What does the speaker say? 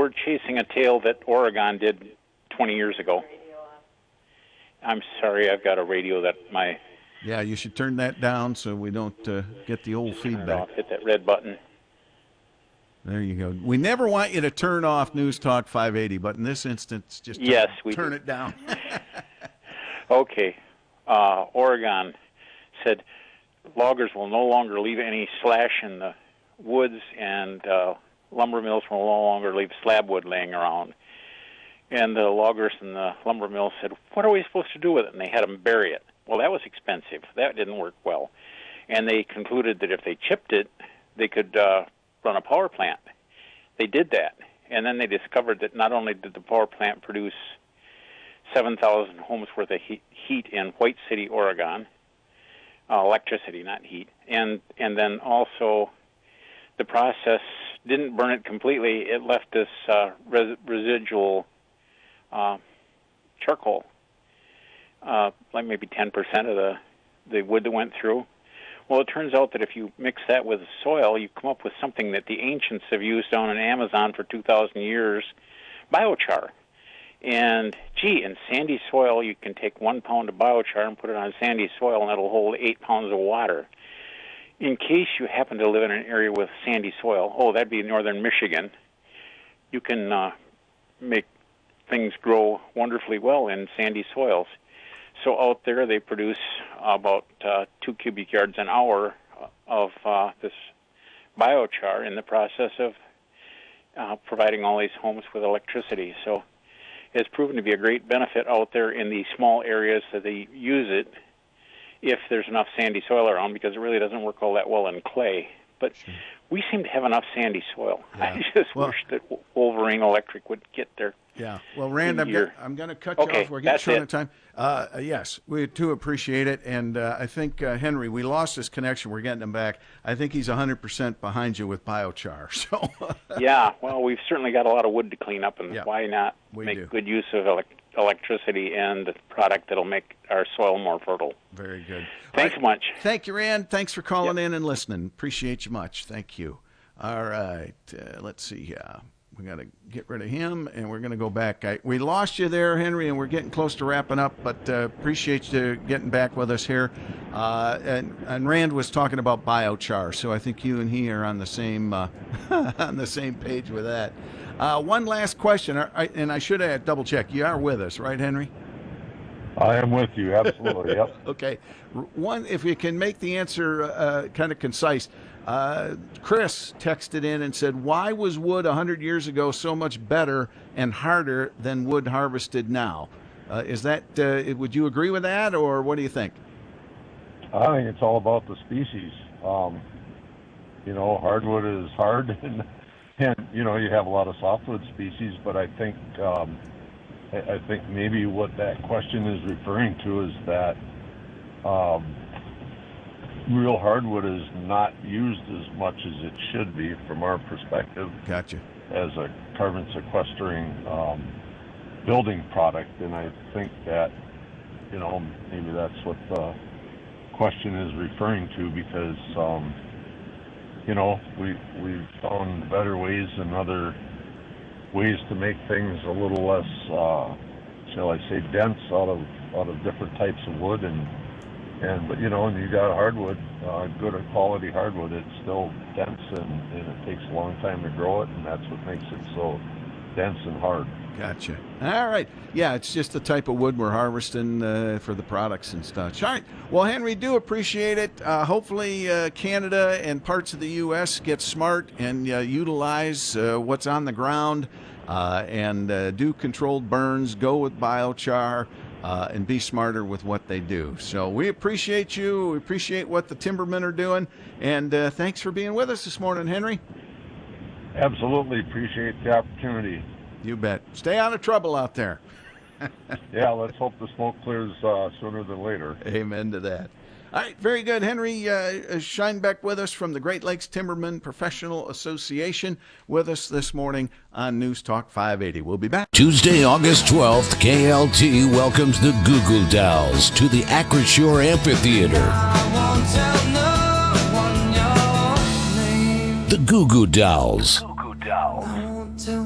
we're chasing a tail that Oregon did 20 years ago. I'm sorry, I've got a radio that my... Yeah, you should turn that down so we don't get the old feedback. Turn it off, hit that red button. There you go. We never want you to turn off News Talk 580, but in this instance, just turn it down. Okay. Oregon said loggers will no longer leave any slash in the woods, and lumber mills will no longer leave slab wood laying around. And the loggers and the lumber mills said, what are we supposed to do with it? And they had them bury it. Well, that was expensive. That didn't work well. And they concluded that if they chipped it, they could run a power plant. They did that. And then they discovered that not only did the power plant produce 7,000 homes worth of heat in White City, Oregon, electricity, not heat, and then also the process didn't burn it completely. It left this residual charcoal, like maybe 10% of the wood that went through. Well, it turns out that if you mix that with soil, you come up with something that the ancients have used down in Amazon for 2,000 years, biochar. And, in sandy soil, you can take 1 pound of biochar and put it on sandy soil, and it'll hold 8 pounds of water. In case you happen to live in an area with sandy soil, that'd be northern Michigan, you can make things grow wonderfully well in sandy soils. So out there they produce about 2 cubic yards an hour of this biochar in the process of providing all these homes with electricity. So it's proven to be a great benefit out there in the small areas that they use it if there's enough sandy soil around, because it really doesn't work all that well in clay. But we seem to have enough sandy soil. Yeah. I just wish that Wolverine Electric would get there. Yeah. Well, Rand, I'm going to cut you off. We're getting short on time. Yes, we do appreciate it. And I think, Henry, we lost his connection. We're getting him back. I think he's 100% behind you with biochar. So. Yeah. Well, we've certainly got a lot of wood to clean up, and why not make good use of electricity and the product that'll make our soil more fertile. Very good. Thanks so much. Thank you, Rand. Thanks for calling in and listening. Appreciate you much. Thank you. All right. Let's see. We got to get rid of him, and we're going to go back. We lost you there, Henry, and we're getting close to wrapping up, but appreciate you getting back with us here. And Rand was talking about biochar, so I think you and he are on the same on the same page with that. One last question, and I should have double checked. You are with us, right, Henry? I am with you, absolutely. Yep. Okay. One, if you can make the answer kind of concise. Chris texted in and said, why was wood 100 years ago so much better and harder than wood harvested now? Is that, would you agree with that, or what do you think? I think it's all about the species. Hardwood is hard, and you have a lot of softwood species, but I think maybe what that question is referring to is that real hardwood is not used as much as it should be from our perspective. Gotcha. As a carbon sequestering building product, and I think that maybe that's what the question is referring to, because we've found better ways and other ways to make things a little less, shall I say, dense out of different types of wood, but when you got hardwood, good quality hardwood, it's still dense and it takes a long time to grow it, and that's what makes it so dense and hard. Gotcha. All right. Yeah, it's just the type of wood we're harvesting for the products and stuff. All right. Well, Henry, do appreciate it. Hopefully Canada and parts of the U.S. get smart and utilize what's on the ground and do controlled burns, go with biochar, and be smarter with what they do. So we appreciate you. We appreciate what the timbermen are doing. And thanks for being with us this morning, Henry. Absolutely. Appreciate the opportunity. You bet. Stay out of trouble out there. Yeah, let's hope the smoke clears sooner than later. Amen to that. All right, very good. Henry Scheinbeck with us from the Great Lakes Timbermen Professional Association with us this morning on News Talk 580. We'll be back. Tuesday, August 12th, KLT welcomes the Goo Goo Dolls to the Acroshore Amphitheater. The Goo Goo Dolls.